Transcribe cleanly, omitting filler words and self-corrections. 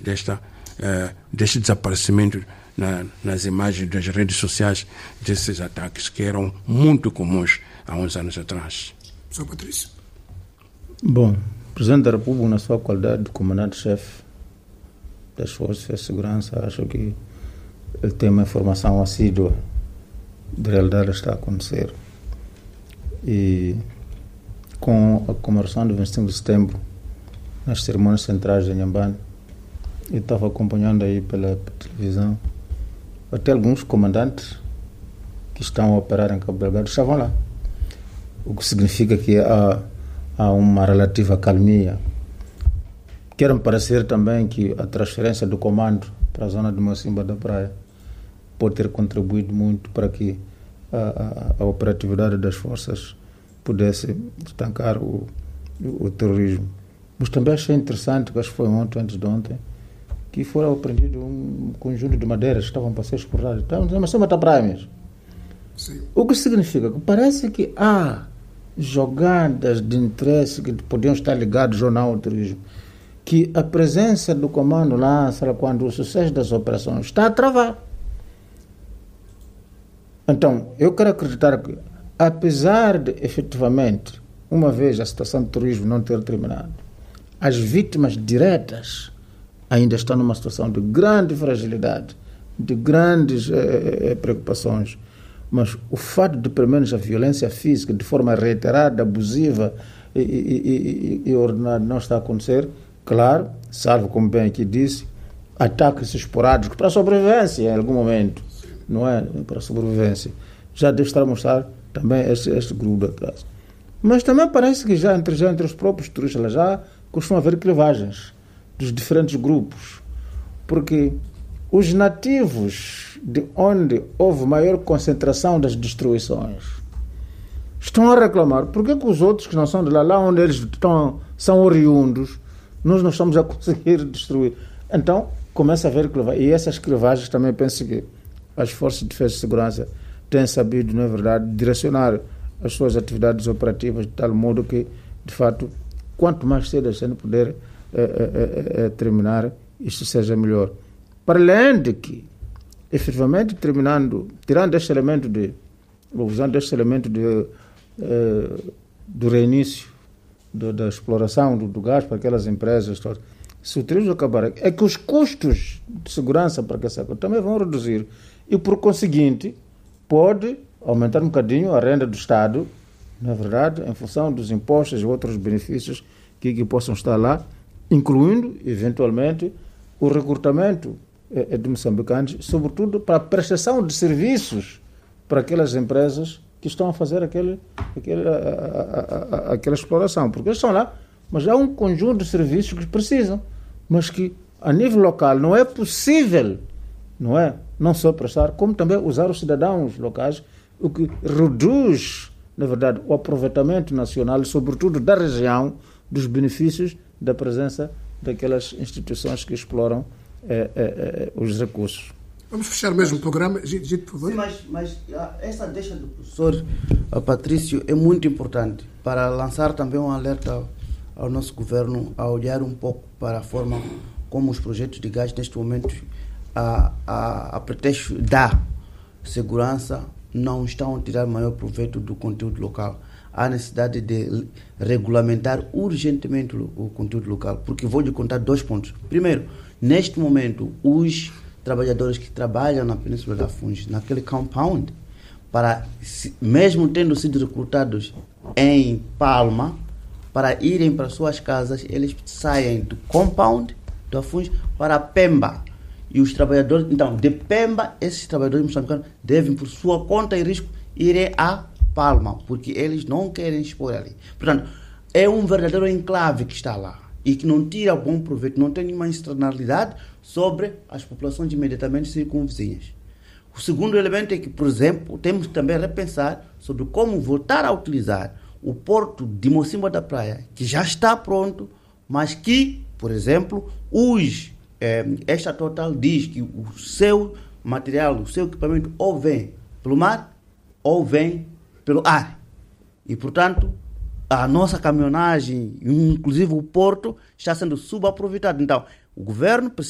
deste desaparecimento nas imagens das redes sociais, desses ataques que eram muito comuns há uns anos atrás. Sr. Patrício. Bom, o Presidente da República, na sua qualidade de comandante-chefe das Forças de Segurança, acho que ele tem uma informação assídua de realidade que está a acontecer. E com a comemoração do 25 de setembro, nas cerimônias centrais de Inhambane, eu estava acompanhando aí pela televisão, até alguns comandantes que estão a operar em Cabo Delgado estavam lá. O que significa que há uma relativa calmia. Quero-me parecer também que a transferência do comando para a zona de Mocimboa da Praia pode ter contribuído muito para que a operatividade das forças pudesse estancar o terrorismo. Mas também achei interessante, que acho que foi ontem, antes de ontem, que foram apreendidos um conjunto de madeiras que estavam para ser exportadas. Estavam na Mocimboa da Praia mesmo. Sim. O que significa que parece que há jogadas de interesse que podiam estar ligadas ou não ao terrorismo, que a presença do comando lá, sabe, quando o sucesso das operações está a travar. Então, eu quero acreditar que, apesar de, efetivamente, uma vez a situação de terrorismo não ter terminado, as vítimas diretas ainda estão numa situação de grande fragilidade, de grandes preocupações. Mas o fato de, pelo menos, a violência física, de forma reiterada, abusiva e ordenada, não está a acontecer, claro, salvo, como bem aqui disse, ataques esporádicos para a sobrevivência em algum momento, não é? Para a sobrevivência. Já deve estar a mostrar também este grupo de atraso. Mas também parece que já entre os próprios turistas já costuma haver clivagens dos diferentes grupos, porque os nativos de onde houve maior concentração das destruições estão a reclamar. Por que os outros que não são de lá onde eles são oriundos, nós não estamos a conseguir destruir? Então, começa a haver clivagens. E essas clivagens também penso que as forças de defesa e segurança têm sabido, não é verdade, direcionar as suas atividades operativas de tal modo que, de fato, quanto mais cedo a gente puder terminar, isto seja melhor. Para além de que, efetivamente, tirando este elemento usando este elemento do reinício da exploração do gás para aquelas empresas, se o turismo acabar, é que os custos de segurança para que essa coisa também vão reduzir e, por conseguinte, pode aumentar um bocadinho a renda do Estado, na verdade, em função dos impostos e outros benefícios que possam estar lá, incluindo, eventualmente, o recrutamento de moçambicanos, sobretudo para a prestação de serviços para aquelas empresas que estão a fazer aquela exploração. Porque eles estão lá, mas há um conjunto de serviços que precisam, mas que, a nível local, não é possível, não só prestar, como também usar os cidadãos locais, o que reduz, na verdade, o aproveitamento nacional, sobretudo da região, dos benefícios da presença daquelas instituições que exploram os recursos. Vamos fechar mesmo o programa. Gito, por favor. Sim, mas essa deixa do professor Patrício é muito importante para lançar também um alerta ao nosso governo a olhar um pouco para a forma como os projetos de gás neste momento, a pretexto da segurança, não estão a tirar maior proveito do conteúdo local. Há necessidade de regulamentar urgentemente o conteúdo local, porque vou lhe contar 2 pontos. Primeiro, neste momento, os trabalhadores que trabalham na Península da Fungi, naquele compound, mesmo tendo sido recrutados em Palma, para irem para suas casas, eles saem do compound da Fungi para Pemba. E os trabalhadores, então, de Pemba, esses trabalhadores moçambicanos devem, por sua conta e risco, irem a Palma, porque eles não querem expor ali. Portanto, é um verdadeiro enclave que está lá e que não tira bom proveito, não tem nenhuma externalidade sobre as populações imediatamente circunvizinhas. O segundo elemento é que, por exemplo, temos também a repensar sobre como voltar a utilizar o porto de Mocimboa da Praia, que já está pronto, mas que, por exemplo, esta Total diz que o seu material, o seu equipamento ou vem pelo mar ou vem pelo ar. E, portanto, a nossa caminhonagem, inclusive o porto, está sendo subaproveitado. Então, o governo precisa